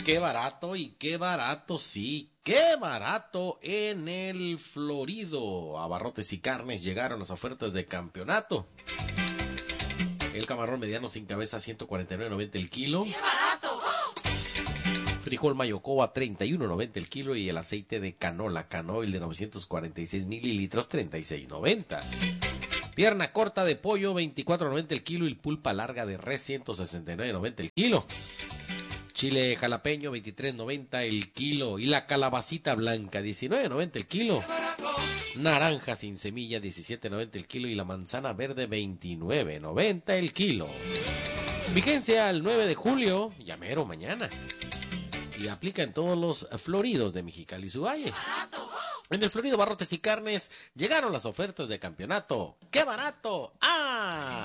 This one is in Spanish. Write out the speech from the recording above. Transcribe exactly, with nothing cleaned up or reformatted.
Qué barato y qué barato, sí, qué barato en el Florido. Abarrotes y carnes llegaron las ofertas de campeonato. El camarón mediano sin cabeza ciento cuarenta y nueve noventa el kilo. ¡Qué barato! Frijol mayocoba treinta y uno noventa el kilo y el aceite de canola Canoil de novecientos cuarenta y seis mililitros treinta y seis noventa. Pierna corta de pollo veinticuatro noventa el kilo y pulpa larga de res ciento sesenta y nueve noventa el kilo. Chile jalapeño veintitrés noventa el kilo y la calabacita blanca diecinueve noventa el kilo. Naranja sin semilla diecisiete noventa el kilo y la manzana verde veintinueve noventa el kilo. Vigencia al nueve de julio, llamero mañana. Y aplica en todos los floridos de Mexicali y su valle. En el Florido Barrotes y Carnes llegaron las ofertas de campeonato. ¡Qué barato! ¡Ah!